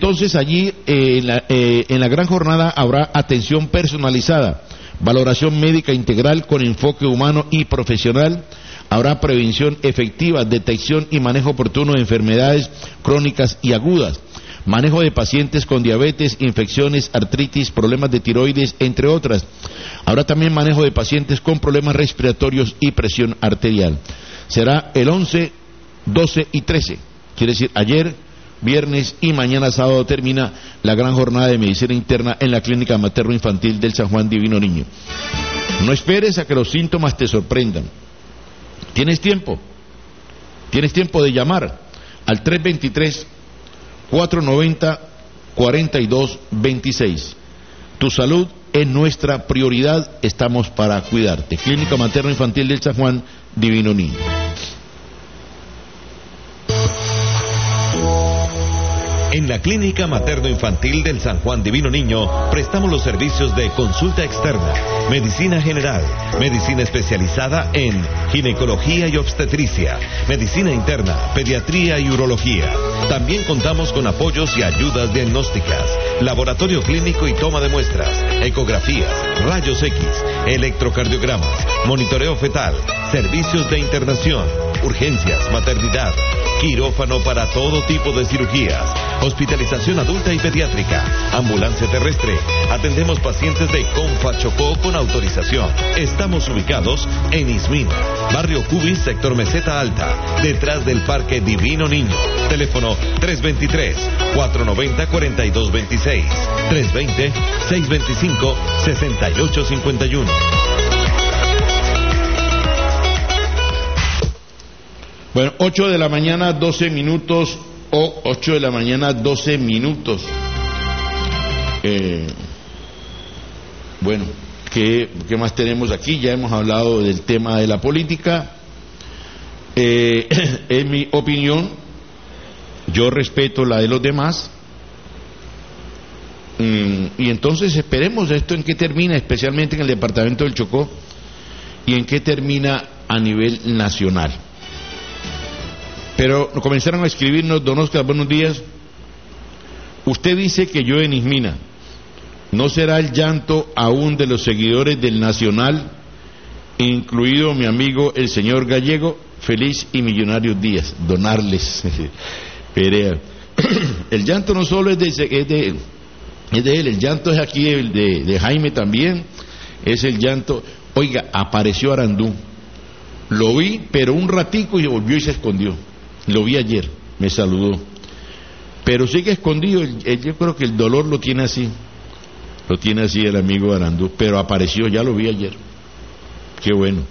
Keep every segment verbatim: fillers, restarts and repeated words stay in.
entonces allí eh, en, la, eh, en la gran jornada habrá atención personalizada, valoración médica integral con enfoque humano y profesional. Habrá prevención efectiva, detección y manejo oportuno de enfermedades crónicas y agudas, manejo de pacientes con diabetes, infecciones, artritis, problemas de tiroides, entre otras. Habrá también manejo de pacientes con problemas respiratorios y presión arterial. Será el once, doce y trece, quiere decir ayer, viernes y mañana sábado termina la gran jornada de medicina interna en la Clínica Materno-Infantil del San Juan Divino Niño. No esperes a que los síntomas te sorprendan. ¿Tienes tiempo? ¿Tienes tiempo de llamar al tres veintitrés, cuatrocientos noventa, cuarenta y dos veintiséis? Tu salud es nuestra prioridad, estamos para cuidarte. Clínica Materno Infantil del San Juan Divino Niño. En la Clínica Materno Infantil del San Juan Divino Niño prestamos los servicios de consulta externa, medicina general, medicina especializada en ginecología y obstetricia, medicina interna, pediatría y urología. También contamos con apoyos y ayudas diagnósticas, laboratorio clínico y toma de muestras, ecografías, rayos X, electrocardiogramas, monitoreo fetal, servicios de internación, urgencias, maternidad, quirófano para todo tipo de cirugías, hospitalización adulta y pediátrica, ambulancia terrestre. Atendemos pacientes de Confa Chocó con autorización. Estamos ubicados en Ismina, barrio Cubis, sector Meseta Alta, detrás del Parque Divino Niño. Teléfono tres veintitrés, cuatrocientos noventa, cuarenta y dos veintiséis, tres veinte, seiscientos veinticinco, sesenta y ocho cincuenta y uno. Bueno, ocho de la mañana, doce minutos, o ocho de la mañana, doce minutos. Eh, bueno, ¿qué, ¿qué más tenemos aquí? Ya hemos hablado del tema de la política. Eh, en mi opinión, yo respeto la de los demás. Mm, y entonces esperemos esto en qué termina, especialmente en el departamento del Chocó, y en qué termina a nivel nacional. Pero comenzaron a escribirnos: don Oscar, buenos días. Usted dice que yo en Ismina. ¿No será el llanto aún de los seguidores del Nacional, incluido mi amigo el señor Gallego? Feliz y millonarios días. Donarles Perea. El llanto no solo es de, es de, es de él, el llanto es aquí de, de, de Jaime también. Es el llanto. Oiga, apareció Arandú. Lo vi, pero un ratico y volvió y se escondió. Lo vi ayer, me saludó, pero sigue escondido. El, el, yo creo que el dolor lo tiene así, lo tiene así el amigo Arandú, pero apareció, ya lo vi ayer. Qué bueno.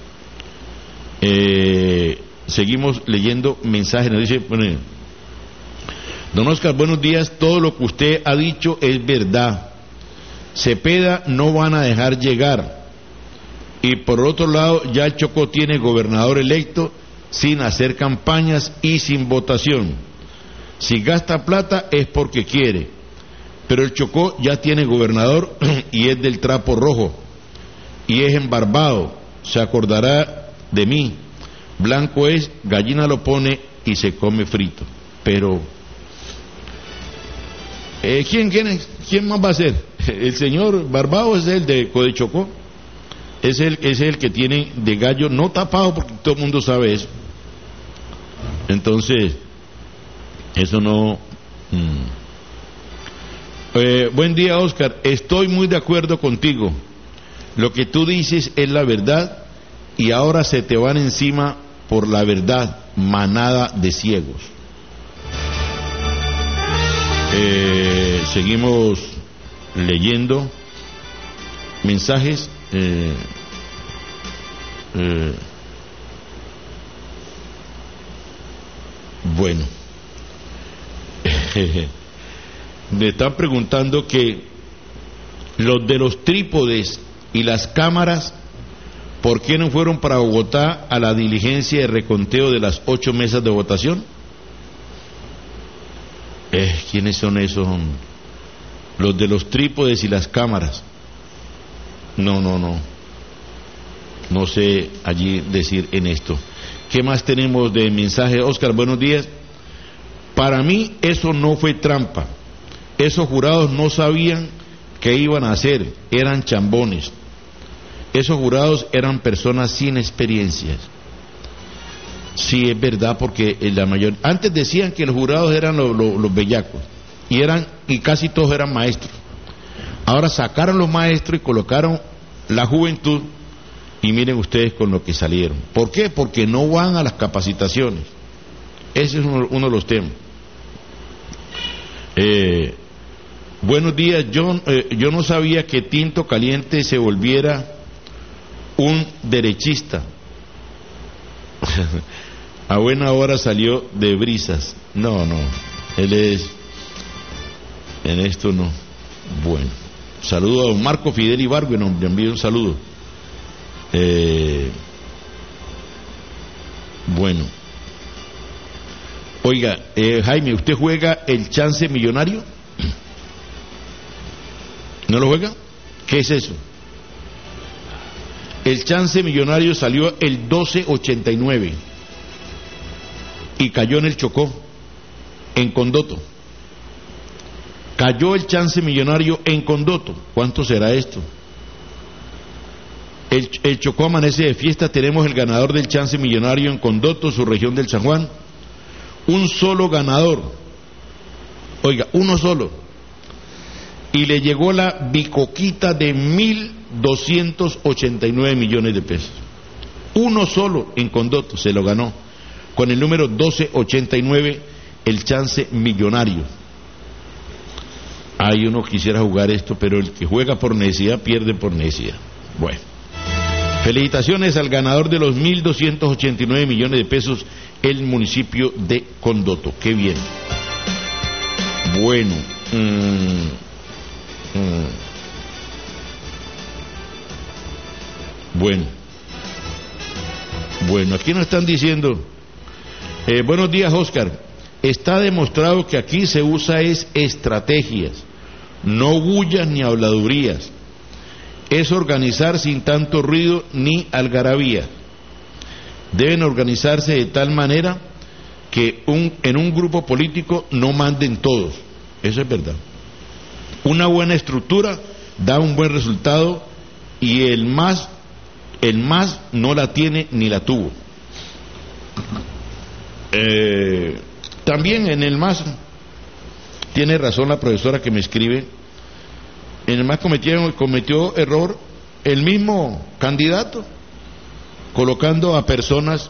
Eh, seguimos leyendo mensajes. Nos dice, bueno, don Oscar, buenos días. Todo lo que usted ha dicho es verdad. Cepeda no van a dejar llegar, y por otro lado ya el Chocó tiene gobernador electo sin hacer campañas y sin votación. Si gasta plata es porque quiere, pero el Chocó ya tiene gobernador y es del trapo rojo y es embarbado, se acordará de mí. Blanco es, gallina lo pone y se come frito. Pero eh, ¿quién, quién, es? ¿quién más va a ser? El señor Barbado es el de Codechocó, es el, es el que tiene de gallo no tapado, porque todo el mundo sabe eso. Entonces, eso no... Mm. Eh, buen día, Oscar. Estoy muy de acuerdo contigo. Lo que tú dices es la verdad y ahora se te van encima por la verdad, manada de ciegos. Eh, seguimos leyendo mensajes. Eh, eh, Bueno, me están preguntando que los de los trípodes y las cámaras, ¿por qué no fueron para Bogotá a la diligencia de reconteo de las ocho mesas de votación? Eh, ¿Quiénes son esos? Los de los trípodes y las cámaras. No, no, no. No sé allí decir en esto. ¿Qué más tenemos de mensaje? Oscar, buenos días. Para mí eso no fue trampa. Esos jurados no sabían qué iban a hacer, eran chambones. Esos jurados eran personas sin experiencias. Sí, es verdad, porque la mayor... Antes decían que los jurados eran los, los, los bellacos, y eran y casi todos eran maestros. Ahora sacaron los maestros y colocaron la juventud, y miren ustedes con lo que salieron. ¿Por qué? Porque no van a las capacitaciones. Ese es uno, uno de los temas. Eh, buenos días, John. Eh, yo no sabía que Tinto Caliente se volviera un derechista. A buena hora salió de brisas. No, no, él es... En esto no. Bueno, saludo a don Marco Fidel Ibargo, y nos envío un saludo. Eh, bueno. Oiga, eh, Jaime, ¿usted juega el chance millonario? ¿No lo juega? ¿Qué es eso? El chance millonario salió el doce ochenta y nueve y cayó en el Chocó, en Condoto. Cayó el chance millonario en Condoto. ¿Cuánto será esto? El, el Chocó amanece de fiesta. Tenemos el ganador del chance millonario en Condoto, su región del San Juan. Un solo ganador. Oiga, uno solo. Y le llegó la bicoquita de mil doscientos ochenta y nueve millones de pesos. Uno solo en Condoto se lo ganó, con el número doce ochenta y nueve, el chance millonario. Hay uno que quisiera jugar esto, pero el que juega por necesidad pierde por necesidad. Bueno, felicitaciones al ganador de los mil doscientos ochenta y nueve millones de pesos, el municipio de Condoto. Qué bien. Bueno, mmm, mmm. Bueno, bueno, aquí nos están diciendo, eh, buenos días, Oscar. Está demostrado que aquí se usa es estrategias, no bullas ni habladurías. Es organizar sin tanto ruido ni algarabía. Deben organizarse de tal manera que un, en un grupo político no manden todos. Eso es verdad. Una buena estructura da un buen resultado, y el más el más no la tiene ni la tuvo. Eh, también en el más tiene razón la profesora que me escribe. En el más cometió, cometió error el mismo candidato, colocando a personas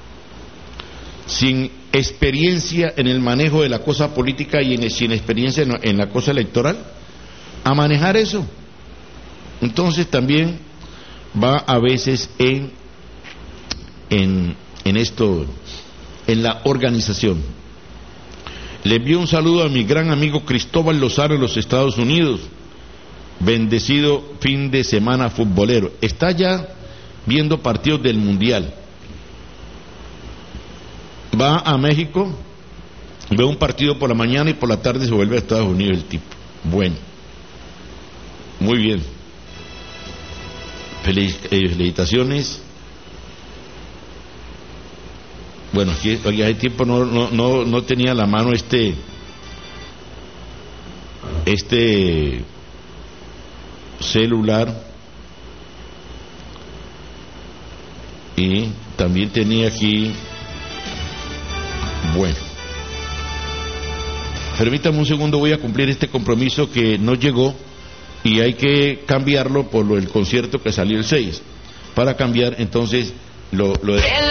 sin experiencia en el manejo de la cosa política y en, sin experiencia en, en la cosa electoral a manejar eso. Entonces también va a veces en, en, en esto, en la organización. Le envío un saludo a mi gran amigo Cristóbal Lozano en los Estados Unidos. Bendecido fin de semana futbolero. Está ya viendo partidos del Mundial. Va a México, ve un partido por la mañana y por la tarde se vuelve a Estados Unidos el tipo. Bueno, muy bien. Felicitaciones. Bueno, aquí, aquí hace tiempo no, no, no, no tenía a la mano este este celular, y también tenía aquí, bueno, permítame un segundo, voy a cumplir este compromiso que no llegó y hay que cambiarlo por lo del concierto que salió el seis, para cambiar entonces lo, lo de...